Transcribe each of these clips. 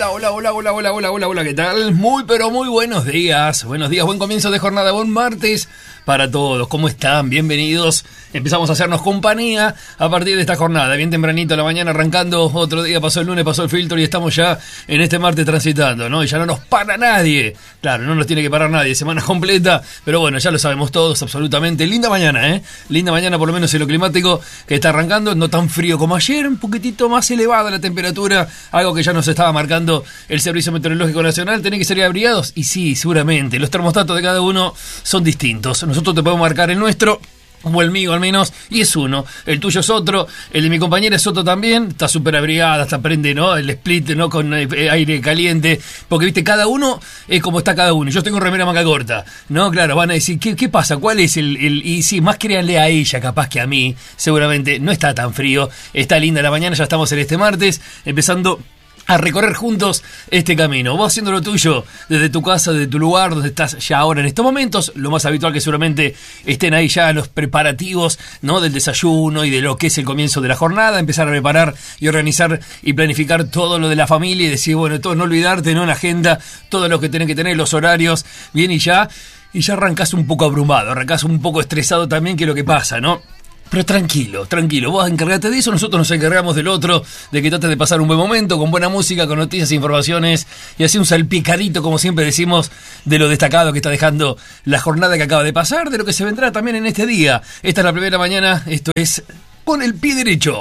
Hola, ¿qué tal? Muy, pero muy buenos días. Buenos días, buen comienzo de jornada, buen martes para todos. ¿Cómo están? Bienvenidos. Empezamos a hacernos compañía a partir de esta jornada. Bien tempranito a la mañana, arrancando otro día. Pasó el lunes, pasó el filtro y estamos ya en este martes transitando, ¿no? Y ya no nos para nadie. Claro, no nos tiene que parar nadie. Semana completa, pero bueno, ya lo sabemos todos absolutamente. Linda mañana, ¿eh? Linda mañana, por lo menos en lo climático que está arrancando. No tan frío como ayer, un poquitito más elevada la temperatura. Algo que ya nos estaba marcando el Servicio Meteorológico Nacional. ¿Tienen que ser abrigados? Y sí, seguramente. Los termostatos de cada uno son distintos. Nosotros te podemos marcar el nuestro, o el mío al menos, y es uno. El tuyo es otro, el de mi compañera es otro también. Está súper abrigada, hasta prende, ¿no? El split, ¿no? Con aire caliente. Porque, viste, cada uno es como está cada uno. Yo tengo remera manga corta, ¿no? Claro, van a decir, ¿qué pasa? ¿Cuál es el...? Y sí, más créanle a ella, capaz que a mí. Seguramente no está tan frío. Está linda la mañana, ya estamos en este martes, empezando a recorrer juntos este camino. Vos haciendo lo tuyo desde tu casa, desde tu lugar, donde estás ya ahora en estos momentos. Lo más habitual que seguramente estén ahí ya los preparativos, ¿no? Del desayuno y de lo que es el comienzo de la jornada. Empezar a preparar y organizar y planificar todo lo de la familia y decir, bueno, todo, no olvidarte, ¿no? En la agenda, todo lo que tenés que tener, los horarios, bien y ya arrancás un poco abrumado, arrancás un poco estresado también, que es lo que pasa, ¿no? Pero tranquilo, vos encargate de eso, nosotros nos encargamos del otro, de que trates de pasar un buen momento, con buena música, con noticias e informaciones, y así un salpicadito, como siempre decimos, de lo destacado que está dejando la jornada que acaba de pasar, de lo que se vendrá también en este día. Esta es la primera mañana, esto es Con el Pie Derecho.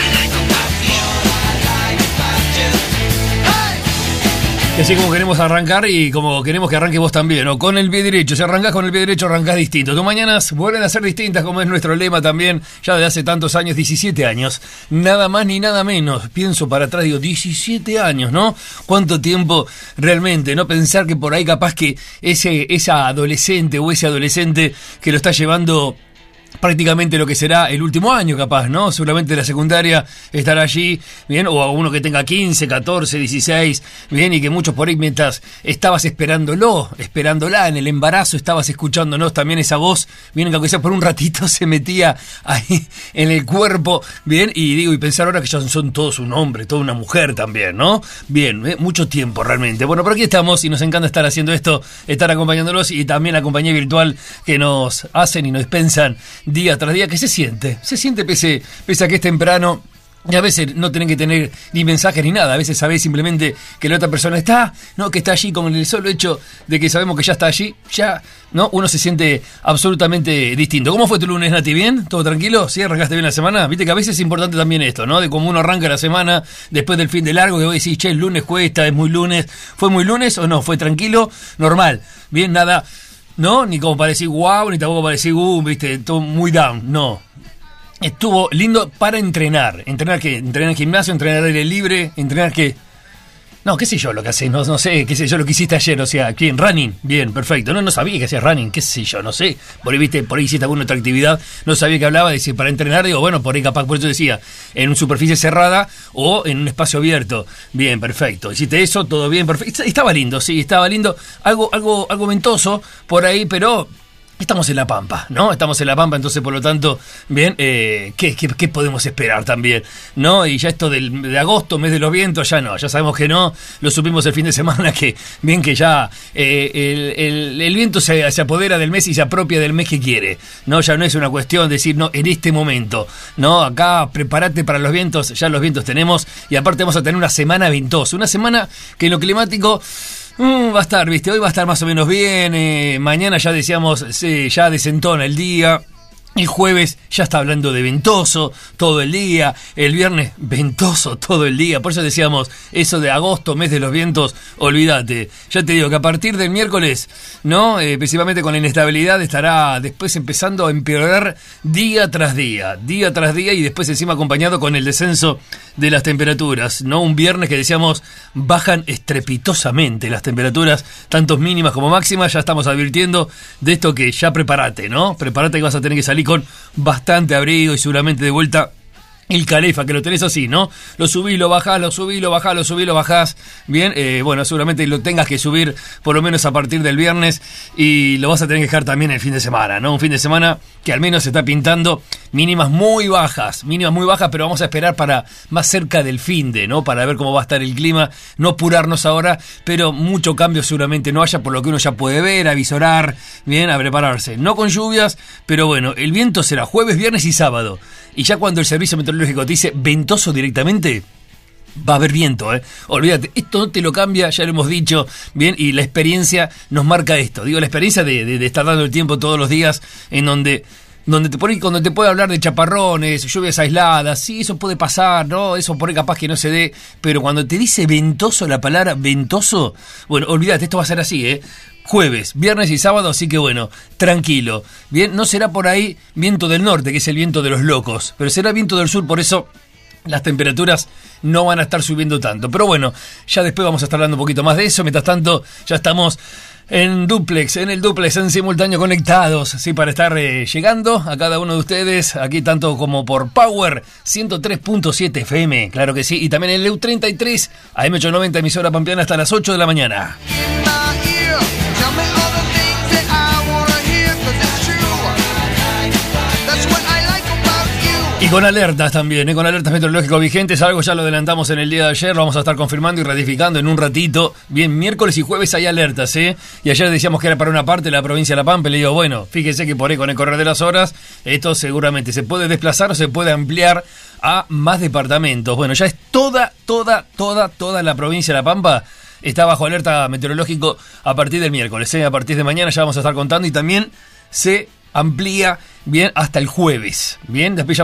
Y así como queremos arrancar y como queremos que arranque vos también, ¿no? Con el pie derecho. Si arrancás con el pie derecho, arrancás distinto. Tus mañanas vuelven a ser distintas, como es nuestro lema también, ya desde hace tantos años, 17 años. Nada más ni nada menos. Pienso para atrás, digo, 17 años, ¿no? ¿Cuánto tiempo realmente? No pensar que por ahí capaz que esa adolescente o ese adolescente que lo está llevando prácticamente lo que será el último año, capaz, ¿no? Seguramente la secundaria estará allí, bien, o a uno que tenga 15, 14, 16, bien, y que muchos por ahí mientras estabas esperándola en el embarazo, estabas escuchándonos también esa voz, bien, que aunque sea por un ratito se metía ahí en el cuerpo, bien, y pensar ahora que ya son todos un hombre, toda una mujer también, ¿no? Bien, mucho tiempo realmente. Bueno, pero aquí estamos y nos encanta estar haciendo esto, estar acompañándolos y también la compañía virtual que nos hacen y nos dispensan día tras día, que se siente pese a que es temprano. Y a veces no tienen que tener ni mensajes ni nada. A veces sabés simplemente que la otra persona está, ¿no? Que está allí con el solo hecho de que sabemos que ya está allí, ya, ¿no? Uno se siente absolutamente distinto. ¿Cómo fue tu lunes, Nati? ¿Bien? ¿Todo tranquilo? ¿Sí? ¿Arrancaste bien la semana? Viste que a veces es importante también esto, ¿no? De cómo uno arranca la semana después del fin de largo, que vos decís, che, el lunes cuesta, es muy lunes. ¿Fue muy lunes o no? ¿Fue tranquilo? Normal. Bien, nada, ¿no? Ni como para decir wow, ni tampoco para decir viste, todo muy down, no. Estuvo lindo para entrenar. ¿Entrenar qué? ¿Entrenar en gimnasio? ¿Entrenar aire libre? ¿Entrenar qué? No, qué sé yo lo que haces, no sé, qué sé yo lo que hiciste ayer, o sea, ¿quién? Running, bien, perfecto. No sabía que hacías running, qué sé yo, no sé. Por ahí hiciste alguna otra actividad, no sabía que hablaba, decir, para entrenar, digo, bueno, por ahí capaz, por eso decía, en una superficie cerrada o en un espacio abierto. Bien, perfecto. Hiciste eso, todo bien, perfecto. Estaba lindo, sí, estaba lindo. Algo ventoso por ahí, pero estamos en La Pampa, ¿no? Estamos en La Pampa, entonces, por lo tanto, bien, ¿qué podemos esperar también? ¿No? Y ya esto de agosto, mes de los vientos, ya no, ya sabemos que no, lo supimos el fin de semana, que bien que ya el viento se apodera del mes y se apropia del mes que quiere, ¿no? Ya no es una cuestión de decir, no, en este momento, ¿no? Acá, prepárate para los vientos, ya los vientos tenemos, y aparte vamos a tener una semana ventosa, una semana que en lo climático va a estar, viste, hoy va a estar más o menos bien, mañana ya decíamos, ya desentona el día. El jueves ya está hablando de ventoso todo el día, el viernes ventoso todo el día, por eso decíamos eso de agosto, mes de los vientos, olvídate. Ya te digo que a partir del miércoles, ¿no? Principalmente con la inestabilidad estará después empezando a empeorar día tras día y después encima acompañado con el descenso de las temperaturas, ¿no? Un viernes que decíamos bajan estrepitosamente las temperaturas, tanto mínimas como máximas, ya estamos advirtiendo de esto que ya prepárate, ¿no? Prepárate que vas a tener que salir con bastante abrigo y seguramente de vuelta el Calefa, que lo tenés así, ¿no? Lo subís, lo bajás, lo subís, lo bajás, lo subís, lo bajás. Bien, bueno, seguramente lo tengas que subir por lo menos a partir del viernes y lo vas a tener que dejar también el fin de semana, ¿no? Un fin de semana que al menos se está pintando mínimas muy bajas, pero vamos a esperar para más cerca del finde, ¿no? Para ver cómo va a estar el clima, no apurarnos ahora, pero mucho cambio seguramente no haya, por lo que uno ya puede ver, avisorar, bien, a prepararse. No con lluvias, pero bueno, el viento será jueves, viernes y sábado. Y ya cuando el servicio meteorológico te dice ventoso directamente, va a haber viento, ¿eh? Olvídate, esto no te lo cambia, ya lo hemos dicho, bien, y la experiencia nos marca esto. Digo, la experiencia de estar dando el tiempo todos los días en donde cuando te puede hablar de chaparrones, lluvias aisladas, sí, eso puede pasar, ¿no? Eso por ahí capaz que no se dé, pero cuando te dice ventoso, la palabra ventoso, bueno, olvídate, esto va a ser así, ¿eh? Jueves, viernes y sábado, así que bueno, tranquilo. Bien, no será por ahí viento del norte, que es el viento de los locos, pero será viento del sur, por eso las temperaturas no van a estar subiendo tanto. Pero bueno, ya después vamos a estar hablando un poquito más de eso. Mientras tanto, ya estamos en el duplex en simultáneo conectados, sí, para estar llegando a cada uno de ustedes, aquí tanto como por Power 103.7 FM, claro que sí, y también en el EU33 AM890 emisora pampeana hasta las 8 de la mañana. Y con alertas también, con alertas meteorológicas vigentes, algo ya lo adelantamos en el día de ayer, lo vamos a estar confirmando y ratificando en un ratito. Bien, miércoles y jueves hay alertas, y ayer decíamos que era para una parte de la provincia de La Pampa, y le digo, bueno, fíjese que por ahí con el correr de las horas, esto seguramente se puede desplazar o se puede ampliar a más departamentos. Bueno, ya es toda la provincia de La Pampa está bajo alerta meteorológico a partir del miércoles, a partir de mañana ya vamos a estar contando y también se amplía bien hasta el jueves. Bien, después ya